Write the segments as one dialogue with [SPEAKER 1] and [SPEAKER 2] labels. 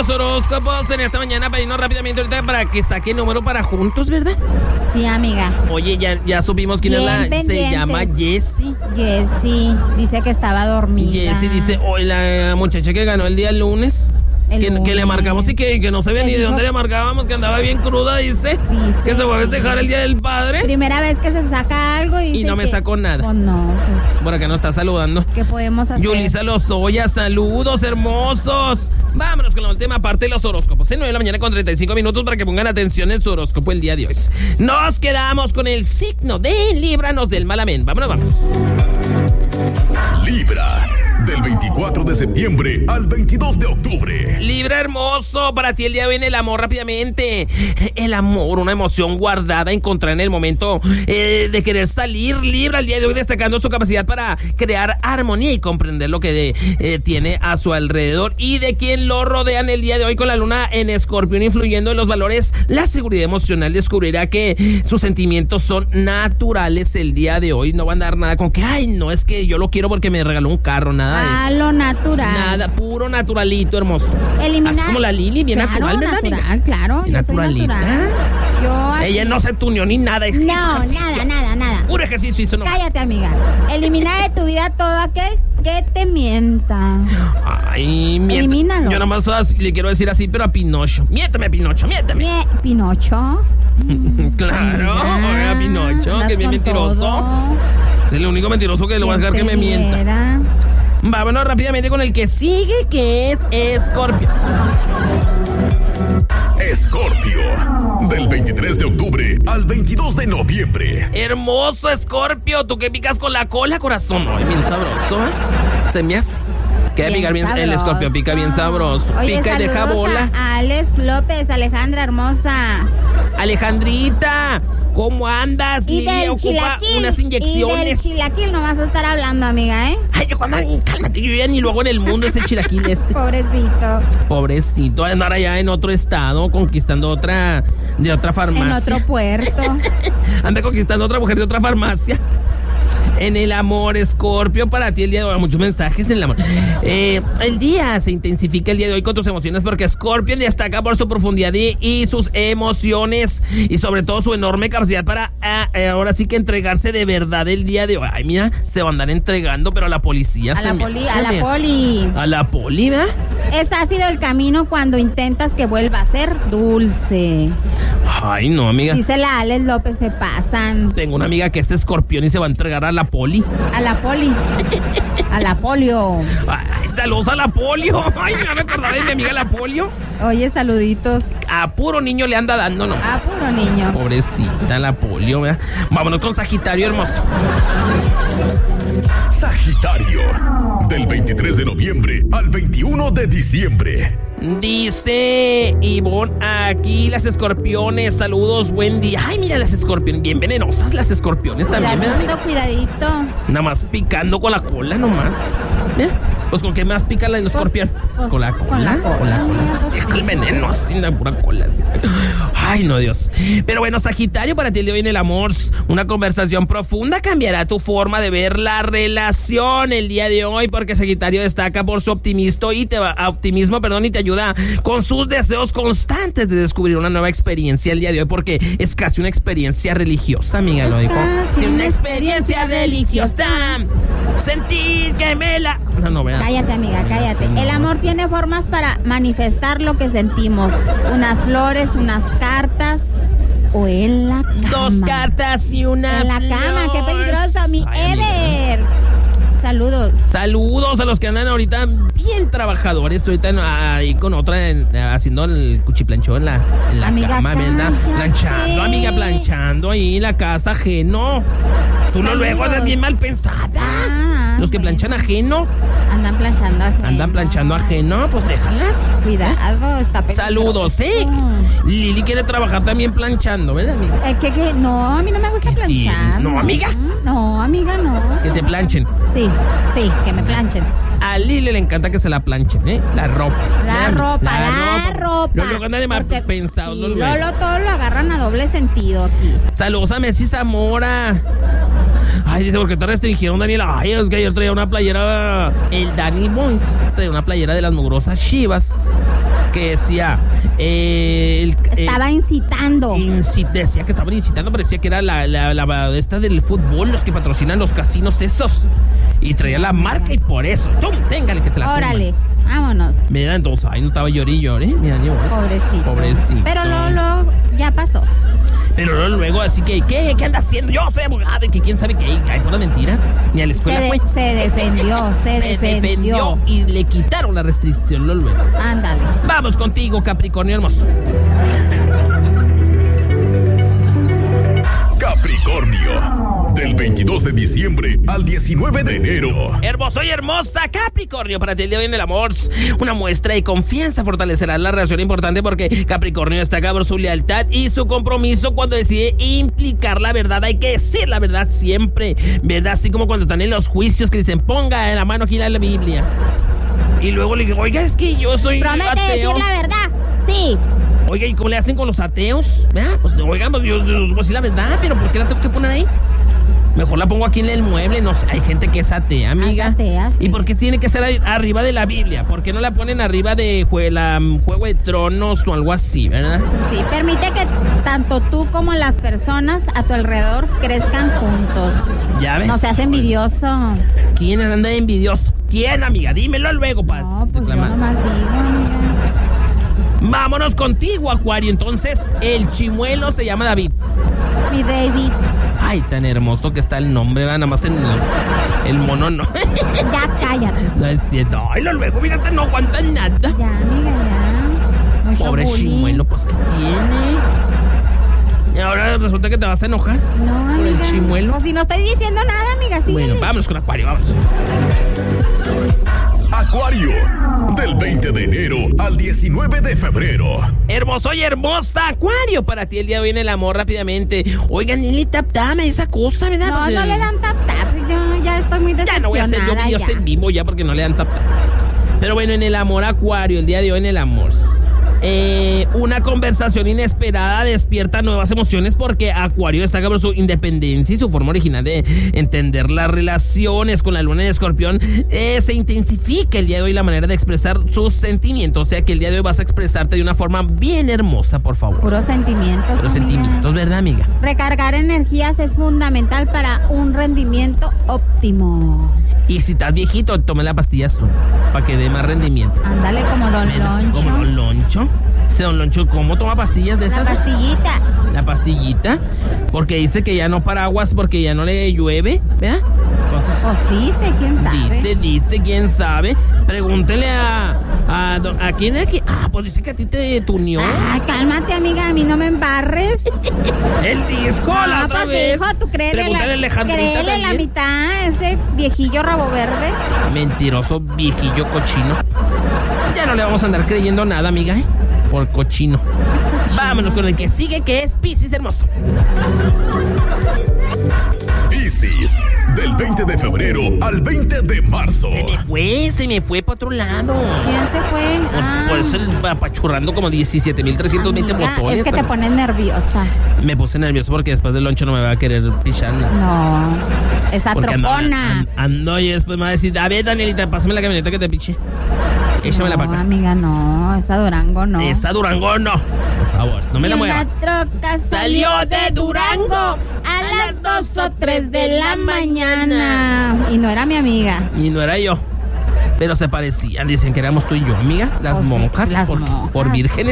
[SPEAKER 1] los horóscopos en esta mañana para irnos rápidamente ahorita para que saque el número para juntos, ¿verdad?
[SPEAKER 2] Sí, amiga.
[SPEAKER 1] Oye, ya supimos quién es la... Se llama Jessie.
[SPEAKER 2] Jessie, dice que estaba dormida.
[SPEAKER 1] Jessie dice, hoy la muchacha que ganó el día lunes. Que le marcamos y que no sabía ni de dónde le marcábamos, que andaba bien cruda, dice que se va a festejar el Día del Padre.
[SPEAKER 2] Primera vez que se saca algo y
[SPEAKER 1] no me sacó nada.
[SPEAKER 2] Oh, no, pues.
[SPEAKER 1] Por acá nos está saludando.
[SPEAKER 2] ¿Qué podemos hacer?
[SPEAKER 1] Yulisa Lozoya, saludos hermosos. Vámonos con la última parte de los horóscopos. 9 de la mañana con 35 minutos para que pongan atención en su horóscopo el día de hoy. Nos quedamos con el signo de Líbranos del mal amén. Vámonos.
[SPEAKER 3] Libra. Del 24 de septiembre al 22 de octubre.
[SPEAKER 1] Libra hermoso, para ti el día viene el amor rápidamente. El amor, una emoción guardada, encontrada en el momento de querer salir. Libra el día de hoy destacando su capacidad para crear armonía y comprender lo que tiene a su alrededor y de quien lo rodean el día de hoy con la luna en Escorpión influyendo en los valores. La seguridad emocional descubrirá que sus sentimientos son naturales el día de hoy. No va a andar nada con que, ay, no, es que yo lo quiero porque me regaló un carro, nada.
[SPEAKER 2] Lo natural.
[SPEAKER 1] Nada, puro naturalito, hermoso.
[SPEAKER 2] Eliminar.
[SPEAKER 1] Así como la Lili, bien natural, ¿verdad,
[SPEAKER 2] natural,
[SPEAKER 1] amiga?
[SPEAKER 2] claro,
[SPEAKER 1] Bien naturalita. Ella no se tuneó ni nada.
[SPEAKER 2] No, nada.
[SPEAKER 1] Puro ejercicio hizo, no.
[SPEAKER 2] Cállate, amiga. Elimina de tu vida todo aquel que te mienta.
[SPEAKER 1] Ay, miente.
[SPEAKER 2] Elimínalo.
[SPEAKER 1] Yo nomás le quiero decir así, pero a Pinocho. Miénteme, Pinocho, miénteme.
[SPEAKER 2] ¿Pinocho?
[SPEAKER 1] Claro, a Pinocho, que es bien mentiroso.
[SPEAKER 2] Todo.
[SPEAKER 1] Es el único mentiroso que lo va a dejar que me mienta. Vámonos rápidamente con el que sigue, que es Escorpio.
[SPEAKER 3] Escorpio. Del 23 de octubre al 22 de noviembre.
[SPEAKER 1] Hermoso Escorpio, tú que picas con la cola, corazón. Ay, bien sabroso, ¿eh? Se me hace. Queda picar bien, el Escorpio pica bien sabroso.
[SPEAKER 2] Oye,
[SPEAKER 1] pica y deja bola.
[SPEAKER 2] A Alex López, Alejandra hermosa.
[SPEAKER 1] Alejandrita, ¿cómo andas?
[SPEAKER 2] Y
[SPEAKER 1] Lili ocupa unas inyecciones.
[SPEAKER 2] Y del chilaquil no vas a estar hablando, amiga, ¿eh?
[SPEAKER 1] Ay, cálmate, yo ya ni luego en el mundo es el chilaquil este. Pobrecito, andar allá en otro estado conquistando de otra farmacia.
[SPEAKER 2] En otro puerto.
[SPEAKER 1] Anda conquistando otra mujer de otra farmacia. En el amor, Escorpio, para ti el día de hoy, muchos mensajes en el amor. El día se intensifica el día de hoy con tus emociones porque Escorpio destaca por su profundidad y sus emociones y sobre todo su enorme capacidad para ahora sí que entregarse de verdad el día de hoy. Ay, mira, se va a andar entregando, pero a la policía.
[SPEAKER 2] A la poli.
[SPEAKER 1] A la poli, ¿verdad?
[SPEAKER 2] Ese ha sido el camino cuando intentas que vuelva a ser dulce.
[SPEAKER 1] Ay, no, amiga.
[SPEAKER 2] Dice la Alex López, se pasan.
[SPEAKER 1] Tengo una amiga que es escorpión y se va a entregar a la poli.
[SPEAKER 2] A la poli. A la polio.
[SPEAKER 1] Ay, saludos a la polio. Ay, no me acordaba de mi amiga la polio.
[SPEAKER 2] Oye, saluditos.
[SPEAKER 1] A puro niño le anda dando, ¿no?
[SPEAKER 2] A puro niño.
[SPEAKER 1] Pobrecita la polio, ¿verdad? Vámonos con Sagitario, hermoso.
[SPEAKER 3] Sagitario. Del 23 de noviembre al 21 de diciembre.
[SPEAKER 1] Dice Ivonne, aquí las escorpiones, saludos, buen día. Ay, mira las escorpiones, bien venenosas las escorpiones también.
[SPEAKER 2] Cuidadito.
[SPEAKER 1] Nada más picando con la cola nomás. ¿Eh? Pues con qué más pica el escorpión. Pues con la cola. Con la cola. Deja el veneno así, la pura cola. Así. Ay, no, Dios. Pero bueno, Sagitario, para ti el de hoy en el amor, una conversación profunda cambiará tu forma de ver la relación el día de hoy, porque Sagitario destaca por su optimismo y te ayuda con sus deseos constantes de descubrir una nueva experiencia el día de hoy, porque es casi una experiencia religiosa, amiga, lo dijo. Una experiencia religiosa. Sentir que me la... No, ¿verdad?
[SPEAKER 2] Cállate, amiga, cállate. El amor tiene formas para manifestar lo que sentimos. Unas flores, unas cartas o en la cama.
[SPEAKER 1] 2 cartas y una
[SPEAKER 2] en la
[SPEAKER 1] flor.
[SPEAKER 2] Cama, qué peligroso, mi Ever. Saludos.
[SPEAKER 1] Saludos a los que andan ahorita bien trabajadores. Ahorita ahí con otra haciendo el cuchiplanchón en la
[SPEAKER 2] amiga,
[SPEAKER 1] cama, ¿verdad? Planchando, amiga, planchando ahí en la casa ajeno. Tú no luego andas bien mal pensada. Los que planchan ajeno. Andan planchando ajeno, pues déjalas.
[SPEAKER 2] Cuidado, está peligroso.
[SPEAKER 1] Saludos, Lili quiere trabajar también planchando, ¿verdad, amiga?
[SPEAKER 2] ¿Qué? No, a mí no me gusta planchar.
[SPEAKER 1] ¿No, amiga?
[SPEAKER 2] No, amiga, no.
[SPEAKER 1] Que te planchen.
[SPEAKER 2] Sí, que me planchen.
[SPEAKER 1] A Lili le encanta que se la planchen, ¿eh? La ropa.
[SPEAKER 2] La ropa.
[SPEAKER 1] Luego andan de mal pensados.
[SPEAKER 2] Sí, todo lo agarran a doble sentido aquí.
[SPEAKER 1] Saludos a Messi Zamora. Ay, dice, porque te restringieron, Daniela. Ay, es que ayer traía una playera. El Danny Boys traía una playera de las mugrosas Chivas. porque decía...
[SPEAKER 2] estaba incitando.
[SPEAKER 1] Decía que estaban incitando, parecía que era la esta del fútbol, los que patrocinan los casinos esos. Y traía la marca y por eso, ¡tum! Téngale que se la
[SPEAKER 2] Órale, vámonos.
[SPEAKER 1] Mira, entonces, ahí no estaba llorillo, ¿eh? Mira, pobrecito.
[SPEAKER 2] Pero luego ya pasó.
[SPEAKER 1] Pero luego, así que, ¿qué anda haciendo? Yo soy abogado y que quién sabe qué. Hay todas mentiras. Ni a la escuela fue.
[SPEAKER 2] Se defendió.
[SPEAKER 1] Y le quitaron la restricción, luego.
[SPEAKER 2] Ándale.
[SPEAKER 1] Vamos contigo, Capricornio hermoso.
[SPEAKER 3] Capricornio, del 22 de diciembre al 19 de enero.
[SPEAKER 1] Hermoso y hermosa, Capricornio, para ti el día viene el amor. Una muestra de confianza fortalecerá la relación importante porque Capricornio destaca por su lealtad y su compromiso cuando decide implicar la verdad. Hay que decir la verdad siempre, ¿verdad? Así como cuando están en los juicios que dicen, ponga en la mano aquí la Biblia. Y luego le digo, oiga, es que yo soy
[SPEAKER 2] promete
[SPEAKER 1] ateo.
[SPEAKER 2] decir la verdad, sí.
[SPEAKER 1] Oiga, ¿y cómo le hacen con los ateos? Pues, oigan, yo voy a decir la verdad, pero ¿por qué la tengo que poner ahí? Mejor la pongo aquí en el mueble, no sé, hay gente que es atea, amiga.
[SPEAKER 2] Atea, sí.
[SPEAKER 1] ¿Y por qué tiene que ser arriba de la Biblia? ¿Por qué no la ponen arriba de Juego de Tronos o algo así, verdad?
[SPEAKER 2] Sí, permite que tanto tú como las personas a tu alrededor crezcan juntos.
[SPEAKER 1] ¿Ya ves?
[SPEAKER 2] No seas envidioso.
[SPEAKER 1] ¿Quién anda envidioso? ¿Quién, amiga? Dímelo luego, para
[SPEAKER 2] No, pues yo nomás digo, amiga.
[SPEAKER 1] Vámonos contigo, Acuario. Entonces, el chimuelo se llama David.
[SPEAKER 2] Mi David.
[SPEAKER 1] Ay, tan hermoso que está el nombre, ¿verdad? Nada más en el mono, ¿no?
[SPEAKER 2] Ya, cállate.
[SPEAKER 1] No es cierto. Ay, luego, fíjate, no aguanta nada.
[SPEAKER 2] Ya, amiga, ya. Mucho
[SPEAKER 1] pobre
[SPEAKER 2] bullying.
[SPEAKER 1] chimuelo, pues, ¿qué tiene? Y ahora resulta que te vas a enojar.
[SPEAKER 2] No,
[SPEAKER 1] por
[SPEAKER 2] amiga.
[SPEAKER 1] el chimuelo.
[SPEAKER 2] Pues si no estoy diciendo nada, amiga, síguele.
[SPEAKER 1] Bueno, vámonos con Acuario, vamos.
[SPEAKER 3] Acuario, del 20 de enero al 19 de febrero.
[SPEAKER 1] Hermoso y hermosa, Acuario, para ti el día de hoy en el amor rápidamente. Oigan, Nili, tap-tap, esa cosa, ¿verdad?
[SPEAKER 2] No, no le dan tap-tap, yo ya estoy muy decepcionada.
[SPEAKER 1] Ya no voy a hacer yo videos en vivo ya porque no le dan tap-tap. Pero bueno, en el amor, Acuario, el día de hoy en el amor. Una conversación inesperada despierta nuevas emociones porque Acuario destaca por su independencia y su forma original de entender las relaciones. Con la luna en Escorpión se intensifica el día de hoy la manera de expresar sus sentimientos. O sea que el día de hoy vas a expresarte de una forma bien hermosa, por favor.
[SPEAKER 2] Puros sentimientos,
[SPEAKER 1] Puros
[SPEAKER 2] amiga.
[SPEAKER 1] sentimientos, ¿verdad, amiga?
[SPEAKER 2] Recargar energías es fundamental para un rendimiento óptimo.
[SPEAKER 1] Y si estás viejito, toma las pastillas tú, para que dé más rendimiento.
[SPEAKER 2] Ándale como Don Loncho.
[SPEAKER 1] ¿Como Don Loncho? Ese Don Loncho, ¿cómo toma pastillas de esas?
[SPEAKER 2] La pastillita.
[SPEAKER 1] La pastillita, porque dice que ya no paraguas porque ya no le llueve, ¿verdad? Entonces,
[SPEAKER 2] Pues dice, quién sabe.
[SPEAKER 1] dice, quién sabe. Pregúntele a quién es aquí. Pues dice que a ti te tuneó.
[SPEAKER 2] Ah, cálmate, amiga, a mí no me embarres.
[SPEAKER 1] El disco, la otra
[SPEAKER 2] pues,
[SPEAKER 1] vez.
[SPEAKER 2] hijo, tú créele la mitad a ese viejillo rabo verde.
[SPEAKER 1] Mentiroso, viejillo cochino. Ya no le vamos a andar creyendo nada, amiga, ¿eh? Por cochino. Vámonos con el que sigue, que es Piscis hermoso.
[SPEAKER 3] Piscis, del 20 de febrero al 20 de marzo.
[SPEAKER 1] Se me fue para otro lado.
[SPEAKER 2] ¿Quién se fue?
[SPEAKER 1] Pues por eso el apachurrando como 17,320 botones.
[SPEAKER 2] Es que te pones nerviosa.
[SPEAKER 1] Me puse nervioso porque después del loncho no me va a querer pichar.
[SPEAKER 2] No, esa
[SPEAKER 1] Porque
[SPEAKER 2] tropona.
[SPEAKER 1] ando y después me va a decir, a ver, Danielita, pásame la camioneta que te piche. Échame la
[SPEAKER 2] No,
[SPEAKER 1] paca.
[SPEAKER 2] amiga, no, esa Durango no.
[SPEAKER 1] Esa Durango no. Por favor, no me la mueva.
[SPEAKER 2] Una troca salió de Durango a las 2 o 3 de la mañana. Y no era mi amiga.
[SPEAKER 1] Y no era yo. Pero se parecían, dicen que éramos tú y yo, amiga. Las
[SPEAKER 2] Pues sí,
[SPEAKER 1] monjas,
[SPEAKER 2] las
[SPEAKER 1] por
[SPEAKER 2] monjas.
[SPEAKER 1] vírgenes.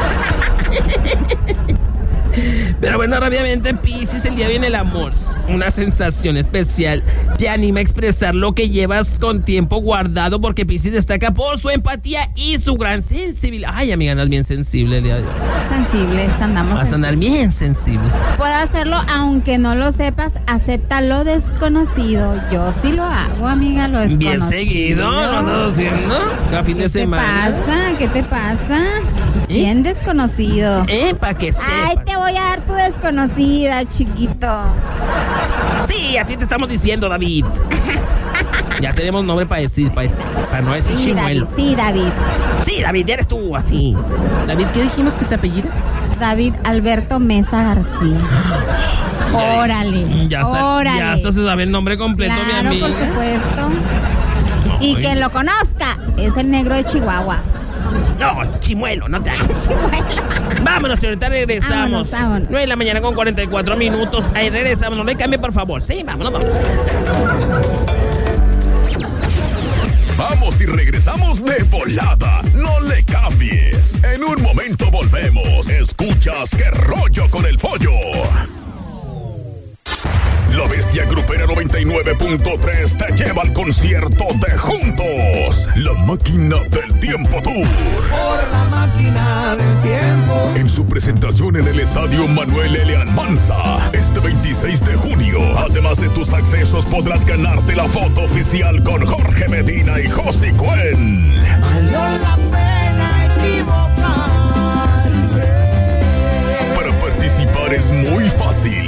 [SPEAKER 1] Pero bueno, rápidamente, Piscis, el día viene el amor. Una sensación especial te anima a expresar lo que llevas con tiempo guardado porque Piscis destaca por su empatía y su gran sensibilidad. Ay, amiga, andas bien sensible el día de hoy.
[SPEAKER 2] Sensibles, andamos.
[SPEAKER 1] Vas a andar bien sensible.
[SPEAKER 2] Puedo hacerlo aunque no lo sepas, acepta lo desconocido. Yo sí lo hago, amiga, lo desconocido.
[SPEAKER 1] Bien seguido, ¿lo andas haciendo? Cada fin de semana.
[SPEAKER 2] ¿Qué te pasa? Bien desconocido.
[SPEAKER 1] Para que sepas.
[SPEAKER 2] Ay, te voy a dar tu desconocida, chiquito.
[SPEAKER 1] Sí, a ti te estamos diciendo, David. Ya tenemos nombre para decir, para no decir
[SPEAKER 2] Sí,
[SPEAKER 1] chimuelo.
[SPEAKER 2] David, sí, David.
[SPEAKER 1] Sí, David, eres tú, así. David, ¿qué dijimos que se apellida?
[SPEAKER 2] David Alberto Mesa García. Órale.
[SPEAKER 1] Ya está,
[SPEAKER 2] órale.
[SPEAKER 1] ya hasta se sabe el nombre completo, mi
[SPEAKER 2] Claro,
[SPEAKER 1] amiga.
[SPEAKER 2] por supuesto. Y
[SPEAKER 1] Ay.
[SPEAKER 2] quien lo conozca es el negro de Chihuahua.
[SPEAKER 1] No, chimuelo, no te hagas. Vámonos, señorita, regresamos.
[SPEAKER 2] Vámonos.
[SPEAKER 1] 9 de la mañana con 44 minutos. Ahí regresamos, no le cambie, por favor. Sí, vámonos.
[SPEAKER 3] Vamos y regresamos de volada. No le cambies. En un momento volvemos. Escuchas Qué Rollo con el Pollo. La Bestia Grupera 99.3 te lleva al concierto de Juntos, la Máquina del Tiempo Tour.
[SPEAKER 4] Por la máquina del tiempo.
[SPEAKER 3] En su presentación en el Estadio Manuel L. Manza, este 26 de junio. Además de tus accesos, podrás ganarte la foto oficial con Jorge Medina y Josie Cuen.
[SPEAKER 4] Valió la pena equivocarme.
[SPEAKER 3] Para participar es muy fácil.